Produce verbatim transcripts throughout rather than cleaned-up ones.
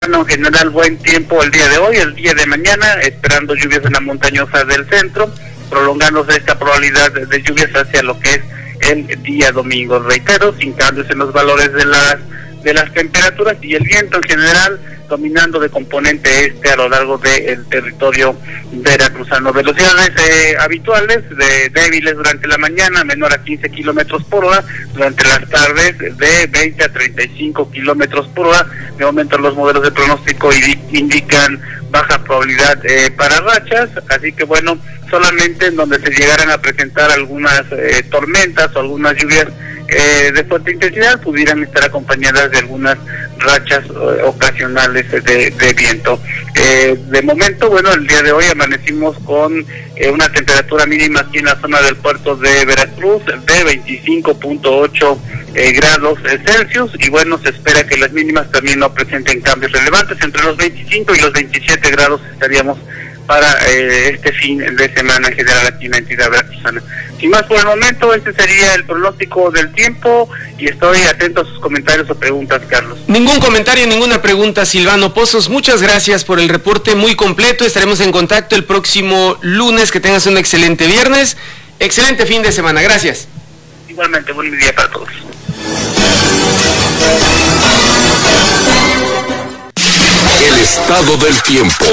Bueno, en general buen tiempo el día de hoy, el día de mañana, esperando lluvias en la montañosa del centro, prolongándose esta probabilidad de, de lluvias hacia lo que es el día domingo. Reitero, sin cambios en los valores de las de las temperaturas y el viento en general dominando de componente este a lo largo del territorio veracruzano. Velocidades eh, habituales, de débiles durante la mañana, menor a quince kilómetros por hora, durante las tardes de veinte a treinta y cinco kilómetros por hora. De momento los modelos de pronóstico indican baja probabilidad eh, para rachas, así que bueno, solamente en donde se llegaran a presentar algunas eh, tormentas o algunas lluvias Eh, de fuerte intensidad pudieran estar acompañadas de algunas rachas eh, ocasionales de, de viento. Eh, de momento, bueno, el día de hoy amanecimos con eh, una temperatura mínima aquí en la zona del puerto de Veracruz de veinticinco punto ocho eh, grados Celsius, y bueno, se espera que las mínimas también no presenten cambios relevantes. Entre los veinticinco y los veintisiete grados estaríamos para eh, este fin de semana en general aquí en la entidad veracruzana. Sin más por el momento, este sería el pronóstico del tiempo y estoy atento a sus comentarios o preguntas, Carlos. Ningún comentario, ninguna pregunta, Silvano Pozos. Muchas gracias por el reporte muy completo. Estaremos en contacto el próximo lunes. Que tengas un excelente viernes. Excelente fin de semana. Gracias. Igualmente, buen día para todos. El estado del tiempo.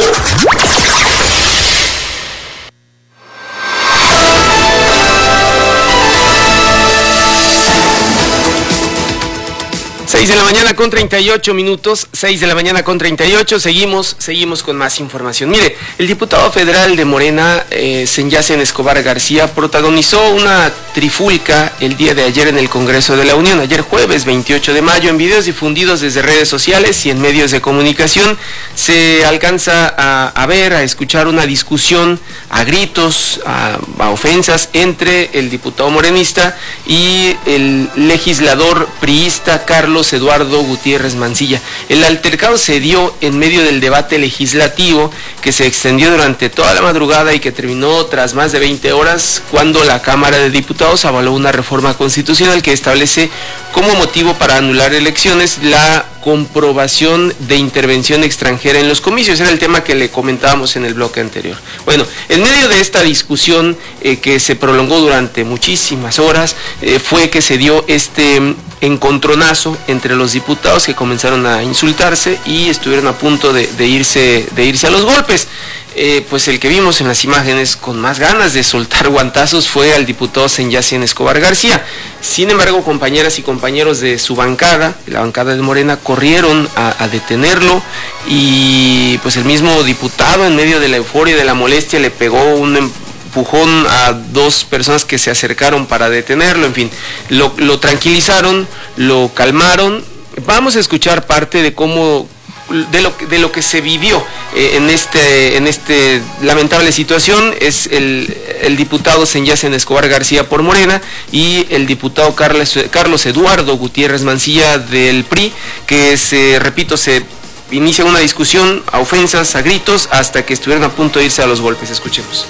seis de la mañana con treinta y ocho minutos, seis de la mañana con treinta y ocho, seguimos, seguimos con más información. Mire, el diputado federal de Morena, eh, Senyacen Escobar García, protagonizó una trifulca el día de ayer en el Congreso de la Unión, ayer jueves veintiocho de mayo, en videos difundidos desde redes sociales y en medios de comunicación, se alcanza a, a ver, a escuchar una discusión a gritos, a, a ofensas entre el diputado morenista y el legislador priista Carlos Eduardo Gutiérrez Mancilla. El altercado se dio en medio del debate legislativo que se extendió durante toda la madrugada y que terminó tras más de veinte horas, cuando la Cámara de Diputados avaló una reforma constitucional que establece como motivo para anular elecciones la comprobación de intervención extranjera en los comicios. Era el tema que le comentábamos en el bloque anterior. Bueno, en medio de esta discusión eh, que se prolongó durante muchísimas horas, eh, fue que se dio este encontronazo entre los diputados, que comenzaron a insultarse y estuvieron a punto de, de irse de irse a los golpes. Eh, pues el que vimos en las imágenes con más ganas de soltar guantazos fue al diputado Senyacen Escobar García. Sin embargo, compañeras y compañeros de su bancada, de la bancada de Morena, corrieron a, a detenerlo, y pues el mismo diputado, en medio de la euforia y de la molestia, le pegó un empujón a dos personas que se acercaron para detenerlo. En fin, lo, lo tranquilizaron, lo calmaron. Vamos a escuchar parte de cómo de lo, de lo que se vivió eh, en este en este lamentable situación. Es el, el diputado Senyacen Escobar García por Morena y el diputado Carlos, Carlos Eduardo Gutiérrez Mancilla del P R I, que se, repito, se inicia una discusión a ofensas, a gritos, hasta que estuvieron a punto de irse a los golpes. Escuchemos.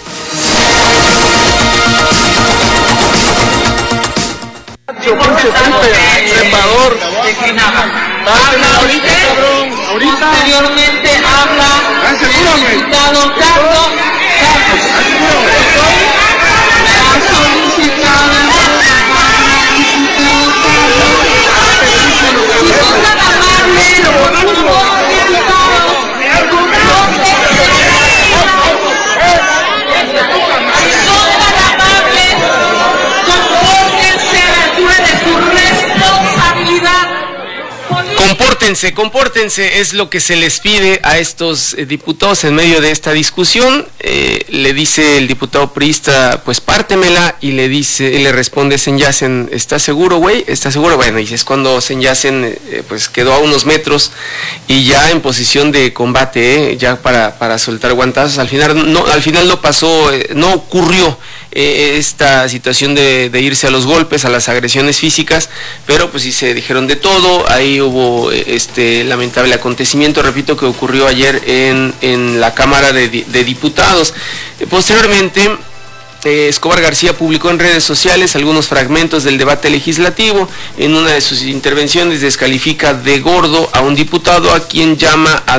Habla ahorita, ahorita, posteriormente habla el diputado Carlos Carlos. Ha solicitado Compórtense, compórtense, es lo que se les pide a estos eh, diputados en medio de esta discusión. Eh, le dice el diputado priista, pues pártemela, y le dice, y le responde Senyacen, ¿estás seguro, güey? ¿Estás seguro? Bueno, y es cuando Senyacen eh, pues quedó a unos metros y ya en posición de combate, eh, ya para, para soltar guantazos. Al final no, al final no pasó, eh, no ocurrió eh, esta situación de, de irse a los golpes, a las agresiones físicas, pero pues sí se dijeron de todo. Ahí hubo este lamentable acontecimiento, repito, que ocurrió ayer en, en la Cámara de, de Diputados. Posteriormente, eh, Escobar García publicó en redes sociales algunos fragmentos del debate legislativo. En una de sus intervenciones descalifica de gordo a un diputado a quien llama a